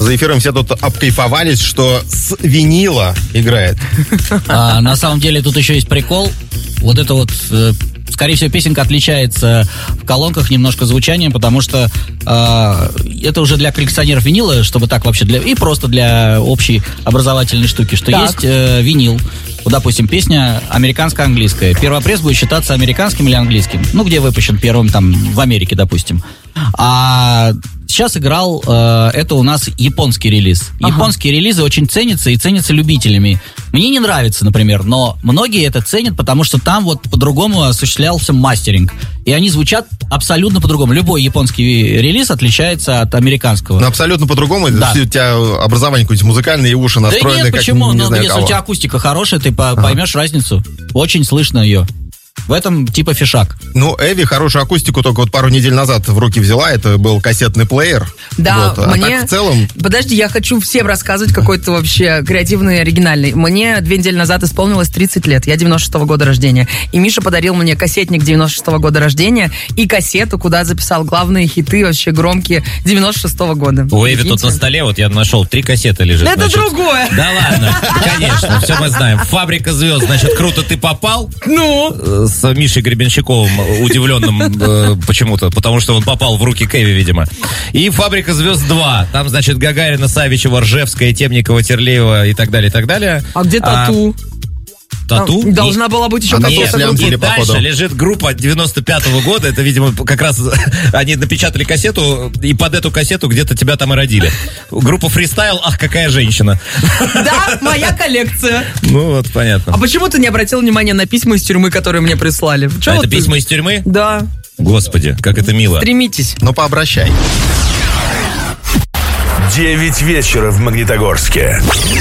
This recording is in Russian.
за эфиром все тут обкайфовались, что с винила играет. На самом деле тут еще есть прикол. Вот это вот... Скорее всего, песенка отличается в колонках немножко звучанием, потому что это уже для коллекционеров винила, чтобы так вообще и просто для общей образовательной штуки, что так. есть винил. Вот, допустим, песня американско-английская. Первопресс будет считаться американским или английским. Ну, где выпущен первым, там, в Америке, допустим. А сейчас играл, это у нас японский релиз. Японские релизы очень ценятся и ценятся любителями. Мне не нравится, например, но многие это ценят, потому что там вот по-другому осуществлялся мастеринг. И они звучат абсолютно по-другому. Любой японский релиз отличается от американского. Но абсолютно по-другому. Да. У тебя образование какое-нибудь музыкальное, и уши настроены. Да нет, как почему? не Ну, знаю если кого. у тебя акустика хорошая, ты поймешь разницу. Очень слышно ее. В этом типа фишак. Ну, Эви хорошую акустику только вот пару недель назад в руки взяла. Это был кассетный плеер. Да, вот. А так в целом... Подожди, я хочу всем рассказывать какой-то вообще креативный, оригинальный. Мне 2 недели назад исполнилось 30 лет. Я 96-го года рождения. И Миша подарил мне кассетник 96-го года рождения и кассету, куда записал главные хиты вообще громкие 96-го года. У Эви тут на столе, вот я нашел 3 кассеты лежит. Это значит. другое. Да ладно, конечно, все мы знаем. «Фабрика звезд», значит, «Круто ты попал». Ну? С Мишей Гребенщиковым, удивленным почему-то, потому что он попал в руки Кэви, видимо. И «Фабрика звезд 2». Там, значит, Гагарина, Савичева, Ржевская, Темникова, Терлеева и так далее, и так далее. А где «Тату»? «Тату»? Должна была быть еще Нет, какая-то слям группа. или И дальше походу. лежит группа 95-го года. Это, видимо, как раз они напечатали кассету, и под эту кассету где-то тебя там и родили. Группа «Фристайл», ах, какая женщина. Да, моя коллекция. Ну, вот, понятно. А почему ты не обратил внимания на письма из тюрьмы, которые мне прислали? Чё А вот это ты- письма из тюрьмы? Да. Господи, как это мило. Стремитесь. Ну, пообращай. 9 вечера в Магнитогорске.